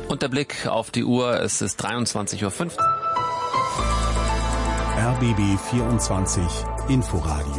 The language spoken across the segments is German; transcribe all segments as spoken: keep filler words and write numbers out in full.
Und der Blick auf die Uhr, es ist dreiundzwanzig Uhr fünf. R B B vierundzwanzig Inforadio.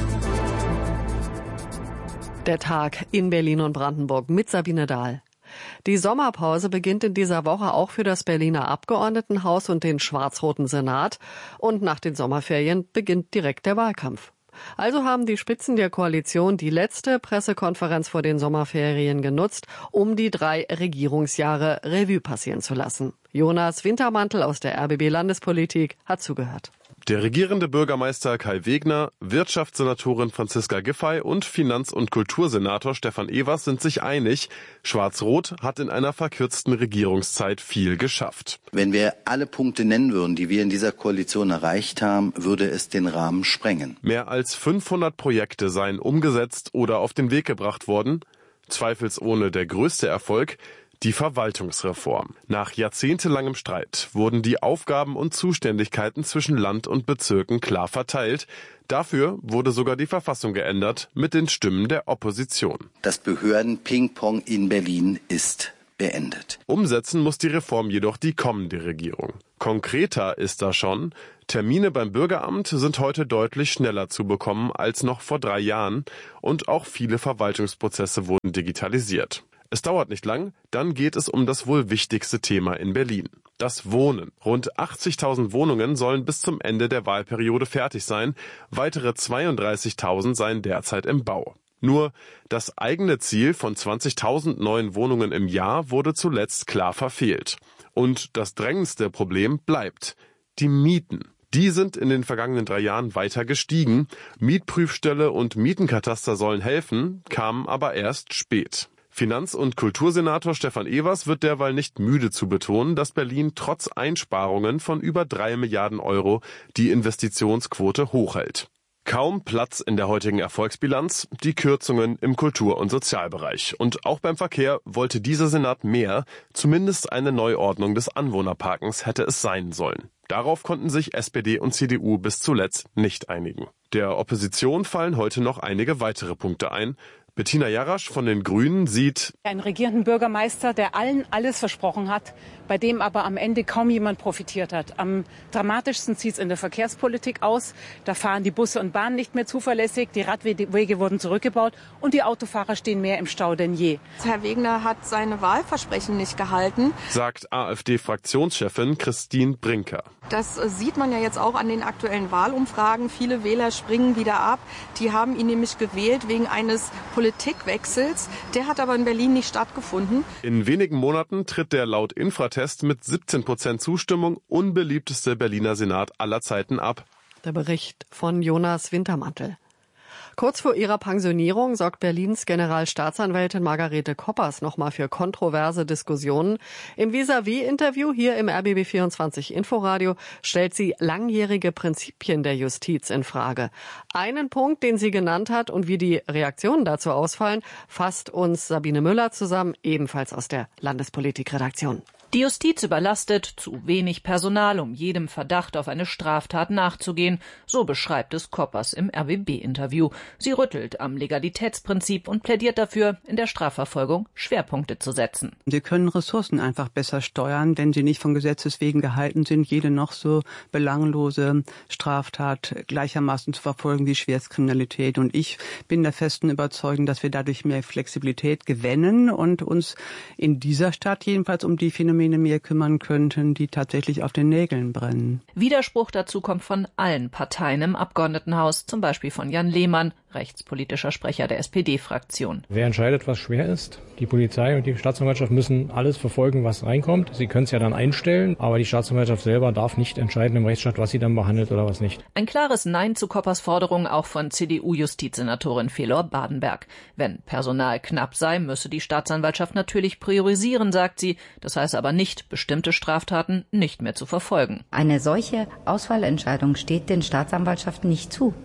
Der Tag in Berlin und Brandenburg mit Sabine Dahl. Die Sommerpause beginnt in dieser Woche auch für das Berliner Abgeordnetenhaus und den schwarz-roten Senat. Und nach den Sommerferien beginnt direkt der Wahlkampf. Also haben die Spitzen der Koalition die letzte Pressekonferenz vor den Sommerferien genutzt, um die drei Regierungsjahre Revue passieren zu lassen. Jonas Wintermantel aus der R B B Landespolitik hat zugehört. Der regierende Bürgermeister Kai Wegner, Wirtschaftssenatorin Franziska Giffey und Finanz- und Kultursenator Stefan Evers sind sich einig, Schwarz-Rot hat in einer verkürzten Regierungszeit viel geschafft. Wenn wir alle Punkte nennen würden, die wir in dieser Koalition erreicht haben, würde es den Rahmen sprengen. Mehr als fünfhundert Projekte seien umgesetzt oder auf den Weg gebracht worden. Zweifelsohne der größte Erfolg: die Verwaltungsreform. Nach jahrzehntelangem Streit wurden die Aufgaben und Zuständigkeiten zwischen Land und Bezirken klar verteilt. Dafür wurde sogar die Verfassung geändert mit den Stimmen der Opposition. Das Behörden-Ping-Pong in Berlin ist beendet. Umsetzen muss die Reform jedoch die kommende Regierung. Konkreter ist da schon: Termine beim Bürgeramt sind heute deutlich schneller zu bekommen als noch vor drei Jahren und auch viele Verwaltungsprozesse wurden digitalisiert. Es dauert nicht lang, dann geht es um das wohl wichtigste Thema in Berlin: das Wohnen. Rund achtzigtausend Wohnungen sollen bis zum Ende der Wahlperiode fertig sein. Weitere zweiunddreißigtausend seien derzeit im Bau. Nur das eigene Ziel von zwanzigtausend neuen Wohnungen im Jahr wurde zuletzt klar verfehlt. Und das drängendste Problem bleibt: die Mieten. Die sind in den vergangenen drei Jahren weiter gestiegen. Mietprüfstelle und Mietenkataster sollen helfen, kamen aber erst spät. Finanz- und Kultursenator Stefan Evers wird derweil nicht müde zu betonen, dass Berlin trotz Einsparungen von über drei Milliarden Euro die Investitionsquote hochhält. Kaum Platz in der heutigen Erfolgsbilanz, die Kürzungen im Kultur- und Sozialbereich. Und auch beim Verkehr wollte dieser Senat mehr, zumindest eine Neuordnung des Anwohnerparkens hätte es sein sollen. Darauf konnten sich S P D und C D U bis zuletzt nicht einigen. Der Opposition fallen heute noch einige weitere Punkte ein. Bettina Jarasch von den Grünen sieht einen regierenden Bürgermeister, der allen alles versprochen hat, bei dem aber am Ende kaum jemand profitiert hat. Am dramatischsten sieht es in der Verkehrspolitik aus. Da fahren die Busse und Bahnen nicht mehr zuverlässig, die Radwege wurden zurückgebaut und die Autofahrer stehen mehr im Stau denn je. Herr Wegner hat seine Wahlversprechen nicht gehalten, sagt AfD-Fraktionschefin Christine Brinker. Das sieht man ja jetzt auch an den aktuellen Wahlumfragen. Viele Wähler springen wieder ab. Die haben ihn nämlich gewählt wegen eines Politikwechsels. Der hat aber in Berlin nicht stattgefunden. In wenigen Monaten tritt der laut Infratest mit siebzehn Prozent Zustimmung unbeliebteste Berliner Senat aller Zeiten ab. Der Bericht von Jonas Wintermantel. Kurz vor ihrer Pensionierung sorgt Berlins Generalstaatsanwältin Margarete Koppers nochmal für kontroverse Diskussionen. Im Vis-à-vis-Interview hier im R B B vierundzwanzig Inforadio stellt sie langjährige Prinzipien der Justiz in Frage. Einen Punkt, den sie genannt hat und wie die Reaktionen dazu ausfallen, fasst uns Sabine Müller zusammen, ebenfalls aus der Landespolitikredaktion. Die Justiz überlastet, zu wenig Personal, um jedem Verdacht auf eine Straftat nachzugehen, so beschreibt es Koppers im R B B-Interview. Sie rüttelt am Legalitätsprinzip und plädiert dafür, in der Strafverfolgung Schwerpunkte zu setzen. Sie können Ressourcen einfach besser steuern, wenn sie nicht von Gesetzes wegen gehalten sind, jede noch so belanglose Straftat gleichermaßen zu verfolgen wie Schwerstkriminalität. Und ich bin der festen Überzeugung, dass wir dadurch mehr Flexibilität gewinnen und uns in dieser Stadt jedenfalls um die Phänomene mehr kümmern könnten, die tatsächlich auf den Nägeln brennen. Widerspruch dazu kommt von allen Parteien im Abgeordnetenhaus, zum Beispiel von Jan Lehmann, rechtspolitischer Sprecher der S P D-Fraktion. Wer entscheidet, was schwer ist? Die Polizei und die Staatsanwaltschaft müssen alles verfolgen, was reinkommt. Sie können es ja dann einstellen, aber die Staatsanwaltschaft selber darf nicht entscheiden im Rechtsstaat, was sie dann behandelt oder was nicht. Ein klares Nein zu Koppers Forderung auch von C D U-Justizsenatorin Felor Badenberg. Wenn Personal knapp sei, müsse die Staatsanwaltschaft natürlich priorisieren, sagt sie. Das heißt aber nicht, bestimmte Straftaten nicht mehr zu verfolgen. Eine solche Auswahlentscheidung steht den Staatsanwaltschaften nicht zu.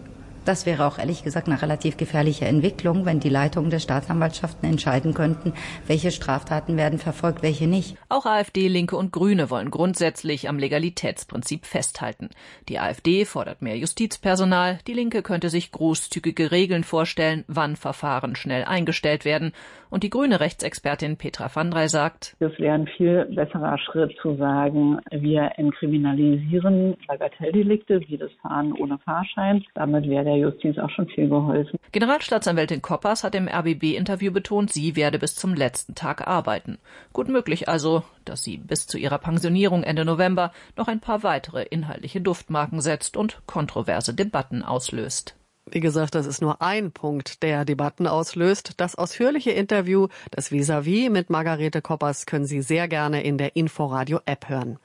Das wäre auch ehrlich gesagt eine relativ gefährliche Entwicklung, wenn die Leitungen der Staatsanwaltschaften entscheiden könnten, welche Straftaten werden verfolgt, welche nicht. Auch AfD, Linke und Grüne wollen grundsätzlich am Legalitätsprinzip festhalten. Die AfD fordert mehr Justizpersonal, die Linke könnte sich großzügige Regeln vorstellen, wann Verfahren schnell eingestellt werden. Und die grüne Rechtsexpertin Petra van Drey sagt, es wäre ein viel besserer Schritt zu sagen, wir entkriminalisieren Bagatelldelikte wie das Fahren ohne Fahrschein. Damit wäre der Justiz auch schon viel geholfen. Generalstaatsanwältin Koppers hat im R B B-Interview betont, sie werde bis zum letzten Tag arbeiten. Gut möglich also, dass sie bis zu ihrer Pensionierung Ende November noch ein paar weitere inhaltliche Duftmarken setzt und kontroverse Debatten auslöst. Wie gesagt, das ist nur ein Punkt, der Debatten auslöst. Das ausführliche Interview, das Vis-à-vis mit Margarete Koppers, können Sie sehr gerne in der Inforadio-App hören.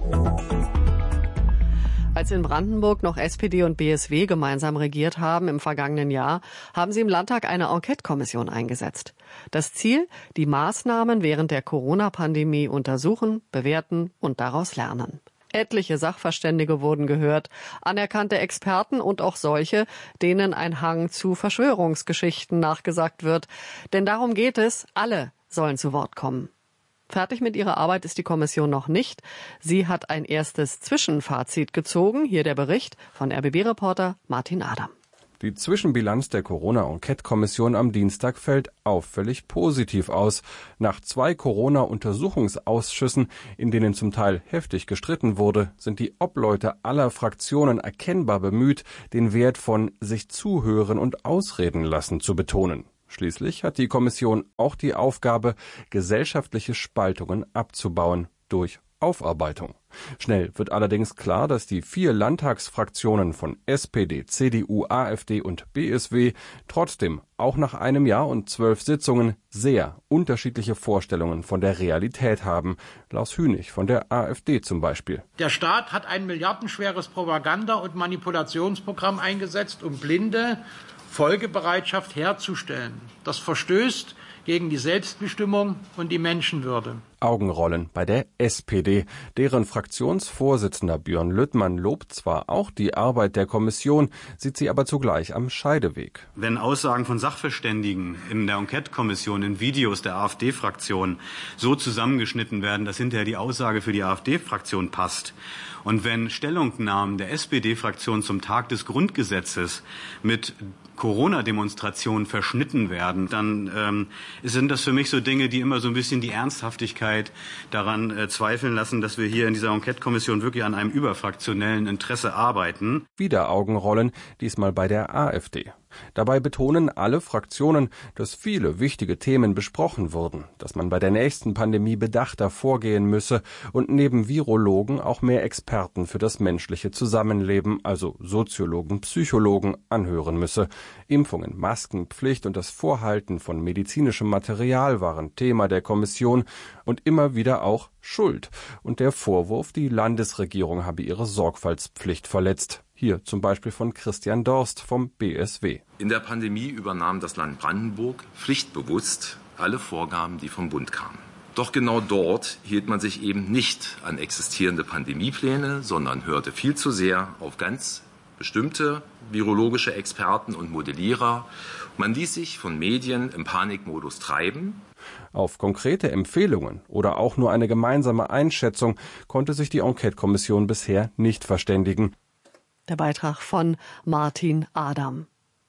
Als in Brandenburg noch S P D und B S W gemeinsam regiert haben im vergangenen Jahr, haben sie im Landtag eine Enquete-Kommission eingesetzt. Das Ziel, die Maßnahmen während der Corona-Pandemie untersuchen, bewerten und daraus lernen. Etliche Sachverständige wurden gehört, anerkannte Experten und auch solche, denen ein Hang zu Verschwörungsgeschichten nachgesagt wird. Denn darum geht es, alle sollen zu Wort kommen. Fertig mit ihrer Arbeit ist die Kommission noch nicht. Sie hat ein erstes Zwischenfazit gezogen. Hier der Bericht von R B B-Reporter Martin Adam. Die Zwischenbilanz der Corona-Enquete-Kommission am Dienstag fällt auffällig positiv aus. Nach zwei Corona-Untersuchungsausschüssen, in denen zum Teil heftig gestritten wurde, sind die Obleute aller Fraktionen erkennbar bemüht, den Wert von sich zuhören und ausreden lassen zu betonen. Schließlich hat die Kommission auch die Aufgabe, gesellschaftliche Spaltungen abzubauen durch Aufarbeitung. Schnell wird allerdings klar, dass die vier Landtagsfraktionen von S P D, C D U, AfD und B S W trotzdem auch nach einem Jahr und zwölf Sitzungen sehr unterschiedliche Vorstellungen von der Realität haben. Lars Hünig von der AfD zum Beispiel. Der Staat hat ein milliardenschweres Propaganda- und Manipulationsprogramm eingesetzt, um blinde Folgebereitschaft herzustellen. Das verstößt gegen die Selbstbestimmung und die Menschenwürde. Augenrollen bei der S P D. Deren Fraktionsvorsitzender Björn Lüttmann lobt zwar auch die Arbeit der Kommission, sieht sie aber zugleich am Scheideweg. Wenn Aussagen von Sachverständigen in der Enquete-Kommission, in Videos der AfD-Fraktion so zusammengeschnitten werden, dass hinterher die Aussage für die AfD-Fraktion passt, und wenn Stellungnahmen der S P D-Fraktion zum Tag des Grundgesetzes mit Corona-Demonstrationen verschnitten werden, dann ähm, sind das für mich so Dinge, die immer so ein bisschen die Ernsthaftigkeit daran äh, zweifeln lassen, dass wir hier in dieser Enquete-Kommission wirklich an einem überfraktionellen Interesse arbeiten. Wieder Augenrollen, diesmal bei der AfD. Dabei betonen alle Fraktionen, dass viele wichtige Themen besprochen wurden, dass man bei der nächsten Pandemie bedachter vorgehen müsse und neben Virologen auch mehr Experten für das menschliche Zusammenleben, also Soziologen, Psychologen, anhören müsse. Impfungen, Maskenpflicht und das Vorhalten von medizinischem Material waren Thema der Kommission und immer wieder auch Schuld und der Vorwurf, die Landesregierung habe ihre Sorgfaltspflicht verletzt. Hier zum Beispiel von Christian Dorst vom B S W. In der Pandemie übernahm das Land Brandenburg pflichtbewusst alle Vorgaben, die vom Bund kamen. Doch genau dort hielt man sich eben nicht an existierende Pandemiepläne, sondern hörte viel zu sehr auf ganz bestimmte virologische Experten und Modellierer. Man ließ sich von Medien im Panikmodus treiben. Auf konkrete Empfehlungen oder auch nur eine gemeinsame Einschätzung konnte sich die Enquete-Kommission bisher nicht verständigen. Der Beitrag von Martin Adam.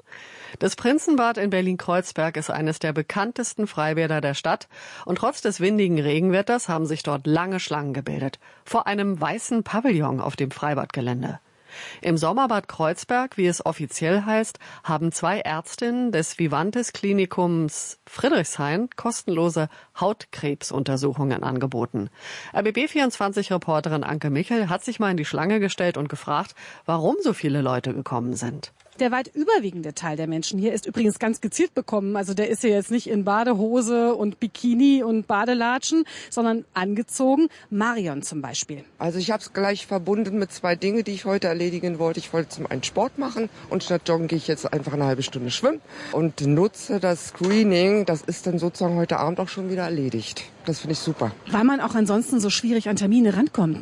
Das Prinzenbad in Berlin-Kreuzberg ist eines der bekanntesten Freibäder der Stadt und trotz des windigen Regenwetters haben sich dort lange Schlangen gebildet. Vor einem weißen Pavillon auf dem Freibadgelände. Im Sommerbad Kreuzberg, wie es offiziell heißt, haben zwei Ärztinnen des Vivantes Klinikums Friedrichshain kostenlose Hautkrebsuntersuchungen angeboten. R B B vierundzwanzig-Reporterin Anke Michel hat sich mal in die Schlange gestellt und gefragt, warum so viele Leute gekommen sind. Der weit überwiegende Teil der Menschen hier ist übrigens ganz gezielt bekommen. Also der ist hier jetzt nicht in Badehose und Bikini und Badelatschen, sondern angezogen. Marion zum Beispiel. Also ich habe es gleich verbunden mit zwei Dingen, die ich heute erledigen wollte. Ich wollte zum einen Sport machen und statt Joggen gehe ich jetzt einfach eine halbe Stunde schwimmen und nutze das Screening. Das ist dann sozusagen heute Abend auch schon wieder erledigt. Das finde ich super. Weil man auch ansonsten so schwierig an Termine rankommt, ne?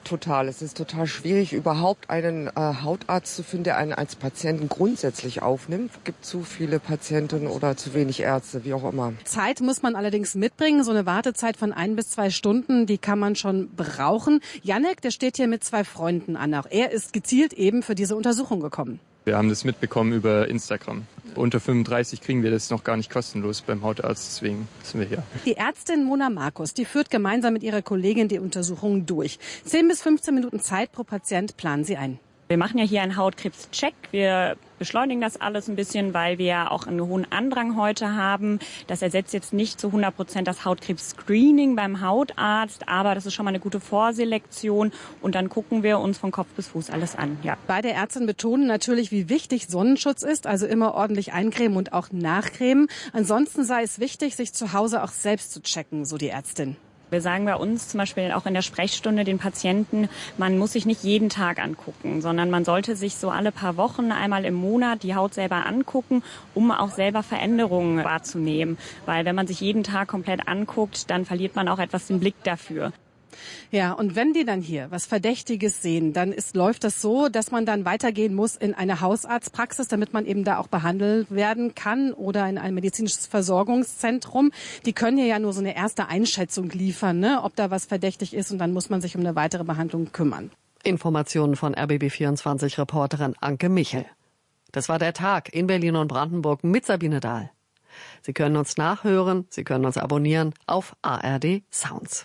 Total. Es ist total schwierig, überhaupt einen äh, Hautarzt zu finden, der einen als Patienten grundsätzlich aufnimmt. Es gibt zu viele Patienten oder zu wenig Ärzte, wie auch immer. Zeit muss man allerdings mitbringen. So eine Wartezeit von ein bis zwei Stunden, die kann man schon brauchen. Jannek, der steht hier mit zwei Freunden an. Auch er ist gezielt eben für diese Untersuchung gekommen. Wir haben das mitbekommen über Instagram. Unter fünfunddreißig kriegen wir das noch gar nicht kostenlos beim Hautarzt, deswegen sind wir hier. Die Ärztin Mona Markus, die führt gemeinsam mit ihrer Kollegin die Untersuchung durch. zehn bis fünfzehn Minuten Zeit pro Patient planen sie ein. Wir machen ja hier einen Hautkrebscheck. Wir beschleunigen das alles ein bisschen, weil wir ja auch einen hohen Andrang heute haben. Das ersetzt jetzt nicht zu hundert Prozent das Hautkrebs-Screening beim Hautarzt, aber das ist schon mal eine gute Vorselektion und dann gucken wir uns von Kopf bis Fuß alles an. Ja. Beide Ärztinnen betonen natürlich, wie wichtig Sonnenschutz ist, also immer ordentlich eincremen und auch nachcremen. Ansonsten sei es wichtig, sich zu Hause auch selbst zu checken, so die Ärztin. Wir sagen bei uns zum Beispiel auch in der Sprechstunde den Patienten, man muss sich nicht jeden Tag angucken, sondern man sollte sich so alle paar Wochen einmal im Monat die Haut selber angucken, um auch selber Veränderungen wahrzunehmen. Weil wenn man sich jeden Tag komplett anguckt, dann verliert man auch etwas den Blick dafür. Ja, und wenn die dann hier was Verdächtiges sehen, dann ist, läuft das so, dass man dann weitergehen muss in eine Hausarztpraxis, damit man eben da auch behandelt werden kann oder in ein medizinisches Versorgungszentrum. Die können ja nur so eine erste Einschätzung liefern, ne, ob da was verdächtig ist und dann muss man sich um eine weitere Behandlung kümmern. Informationen von R B B vierundzwanzig-Reporterin Anke Michel. Das war der Tag in Berlin und Brandenburg mit Sabine Dahl. Sie können uns nachhören, Sie können uns abonnieren auf A R D Sounds.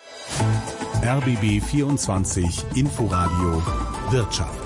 R B B vierundzwanzig Inforadio Wirtschaft.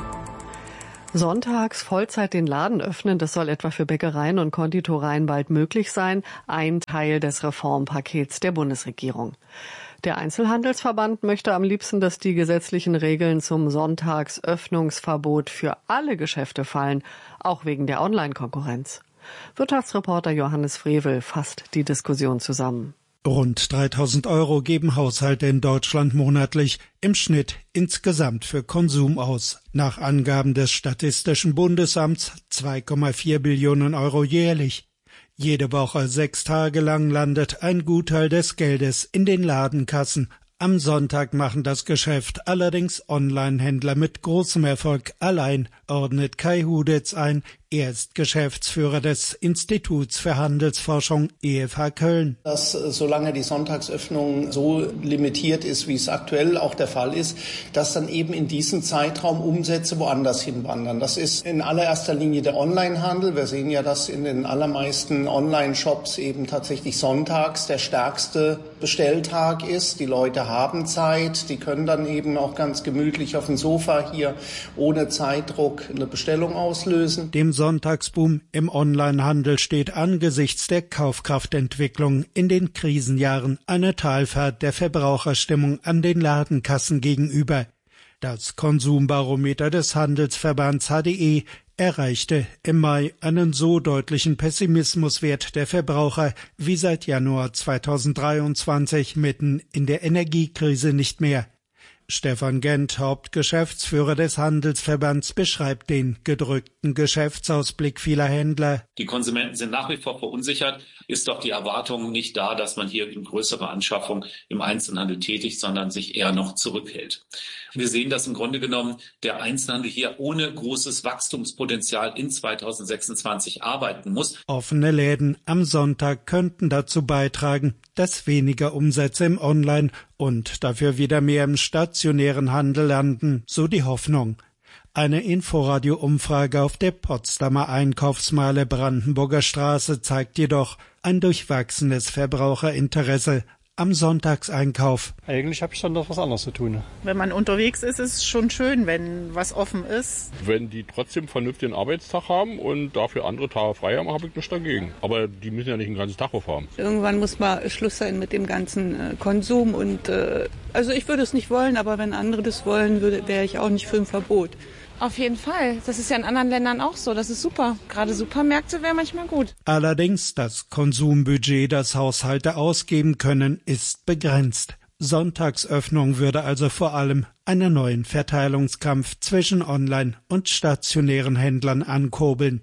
Sonntags Vollzeit den Laden öffnen, das soll etwa für Bäckereien und Konditoreien bald möglich sein. Ein Teil des Reformpakets der Bundesregierung. Der Einzelhandelsverband möchte am liebsten, dass die gesetzlichen Regeln zum Sonntagsöffnungsverbot für alle Geschäfte fallen, auch wegen der Online-Konkurrenz. Wirtschaftsreporter Johannes Frevel fasst die Diskussion zusammen. Rund dreitausend Euro geben Haushalte in Deutschland monatlich im Schnitt insgesamt für Konsum aus. Nach Angaben des Statistischen Bundesamts zwei Komma vier Billionen Euro jährlich. Jede Woche sechs Tage lang landet ein Gutteil des Geldes in den Ladenkassen. Am Sonntag machen das Geschäft allerdings Online-Händler mit großem Erfolg allein, ordnet Kai Hudetz ein. Er ist Geschäftsführer des Instituts für Handelsforschung E F H Köln. Dass solange die Sonntagsöffnung so limitiert ist, wie es aktuell auch der Fall ist, dass dann eben in diesem Zeitraum Umsätze woanders hinwandern. Das ist in allererster Linie der Onlinehandel. Wir sehen ja, dass in den allermeisten Online-Shops eben tatsächlich sonntags der stärkste Bestelltag ist. Die Leute haben Zeit, die können dann eben auch ganz gemütlich auf dem Sofa hier ohne Zeitdruck eine Bestellung auslösen. Dem Sonntagsboom im Onlinehandel steht angesichts der Kaufkraftentwicklung in den Krisenjahren eine Talfahrt der Verbraucherstimmung an den Ladenkassen gegenüber. Das Konsumbarometer des Handelsverbands H D E erreichte im Mai einen so deutlichen Pessimismuswert der Verbraucher wie seit Januar zweitausenddreiundzwanzig mitten in der Energiekrise nicht mehr. Stefan Gent, Hauptgeschäftsführer des Handelsverbands, beschreibt den gedrückten Geschäftsausblick vieler Händler. Die Konsumenten sind nach wie vor verunsichert. Ist doch die Erwartung nicht da, dass man hier in größere Anschaffung im Einzelhandel tätigt, sondern sich eher noch zurückhält. Wir sehen, dass im Grunde genommen der Einzelhandel hier ohne großes Wachstumspotenzial in zweitausendsechsundzwanzig arbeiten muss. Offene Läden am Sonntag könnten dazu beitragen, dass weniger Umsätze im Online- und dafür wieder mehr im stationären Handel landen, so die Hoffnung. Eine Inforadio-Umfrage auf der Potsdamer Einkaufsmeile Brandenburger Straße zeigt jedoch ein durchwachsenes Verbraucherinteresse am Sonntagseinkauf. Eigentlich habe ich dann noch was anderes zu tun. Wenn man unterwegs ist, ist es schon schön, wenn was offen ist. Wenn die trotzdem einen vernünftigen Arbeitstag haben und dafür andere Tage frei haben, habe ich nichts dagegen. Aber die müssen ja nicht den ganzen Tag aufhaben. Irgendwann muss mal Schluss sein mit dem ganzen äh, Konsum. Und äh, also ich würde es nicht wollen, aber wenn andere das wollen, würde, wäre ich auch nicht für ein Verbot. Auf jeden Fall. Das ist ja in anderen Ländern auch so. Das ist super. Gerade Supermärkte wäre manchmal gut. Allerdings das Konsumbudget, das Haushalte ausgeben können, ist begrenzt. Sonntagsöffnung würde also vor allem einen neuen Verteilungskampf zwischen Online- und stationären Händlern ankurbeln.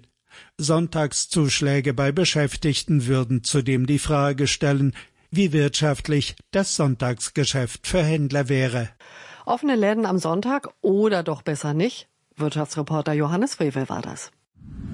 Sonntagszuschläge bei Beschäftigten würden zudem die Frage stellen, wie wirtschaftlich das Sonntagsgeschäft für Händler wäre. Offene Läden am Sonntag oder doch besser nicht? Wirtschaftsreporter Johannes Frevel war das.